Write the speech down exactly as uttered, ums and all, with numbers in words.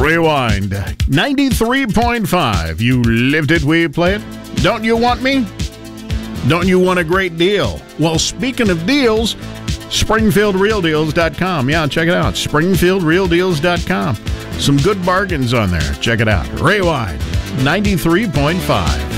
Rewind. ninety-three point five. You lived it, we play it. Don't you want me? Don't you want a great deal? Well, speaking of deals, Springfield Real Deals dot com. Yeah, check it out. Springfield Real Deals dot com. Some good bargains on there. Check it out. Rewind. ninety-three point five.